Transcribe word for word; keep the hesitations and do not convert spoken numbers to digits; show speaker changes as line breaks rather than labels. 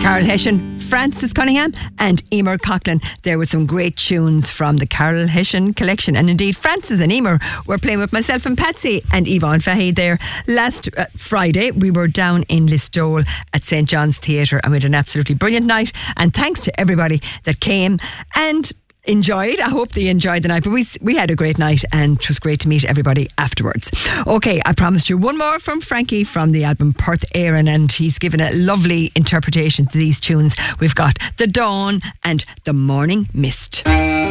Carol Hession, Francis Cunningham and Emer Coughlin. There were some great tunes from the Carol Hession collection, and indeed Francis and Emer were playing with myself and Patsy and Yvonne Fahey there. Last uh, Friday we were down in Listowel at St John's Theatre and we had an absolutely brilliant night, and thanks to everybody that came and enjoyed. I hope they enjoyed the night, but we we had a great night and it was great to meet everybody afterwards. Okay, I promised you one more from Frankie from the album Perth Éireann, and he's given a lovely interpretation to these tunes. We've got The Dawn and The Morning Mist.